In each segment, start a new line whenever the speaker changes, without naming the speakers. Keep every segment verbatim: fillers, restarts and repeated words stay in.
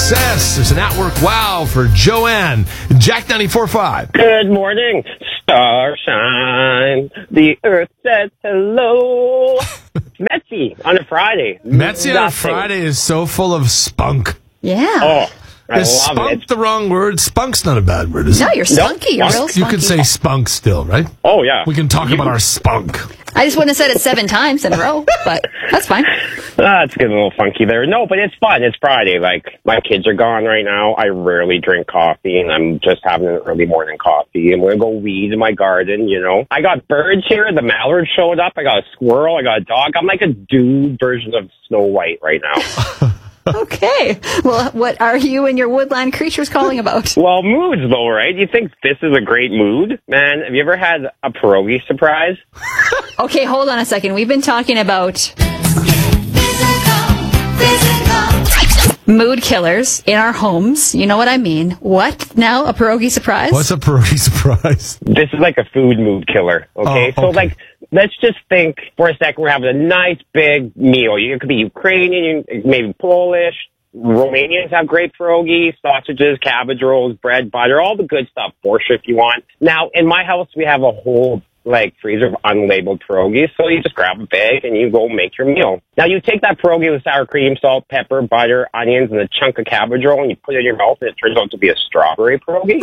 success. There's an at-work wow for Joanne. Jack ninety-four point five.
Good morning, starshine. The earth says hello. Metsy on a Friday.
Metsy on a
Nothing.
Friday is so full of spunk.
Yeah.
Oh, I
Is
love
spunk
it.
the wrong word? Spunk's not a bad word, is
No,
it?
you're spunky. You're real spunky.
You can say spunk still, right?
Oh, yeah.
We can talk
You-
about our spunk.
I just wouldn't have said it seven times in a row, but that's fine.
Ah, it's getting a little funky there. No, but it's fun. It's Friday. Like, my kids are gone right now. I rarely drink coffee, and I'm just having an early morning coffee. I'm going to go weed in my garden, you know. I got birds here. The mallard showed up. I got a squirrel. I got a dog. I'm like a dude version of Snow White right now.
Okay. Well, what are you and your woodland creatures calling about?
Well, moods, though, right? You think this is a great mood? Man, have you ever had a pierogi surprise?
Okay, hold on a second. We've been talking about mood killers in our homes. You know what I mean. What? Now a pierogi surprise?
What's a pierogi surprise?
This is like a food mood killer, okay?
Oh,
So,
okay.
like, let's just think for a second we're having a nice big meal. It could be Ukrainian, maybe Polish. Romanians have great pierogi, sausages, cabbage rolls, bread, butter, all the good stuff. Borscht if you want. Now, in my house, we have a whole like freezer of unlabeled pierogies, so you just grab a bag and you go make your meal. Now you take that pierogi with sour cream, salt, pepper, butter, onions, and a chunk of cabbage roll, and you put it in your mouth, and it turns out to be a strawberry pierogi.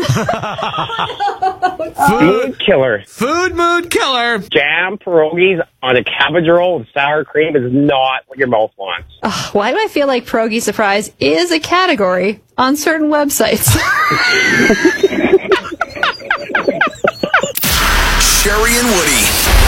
Mood killer.
Food mood killer.
Jam pierogies on a cabbage roll with sour cream is not what your mouth wants.
Ugh, why do I feel like pierogi surprise is a category on certain websites?
Sherry and Woody.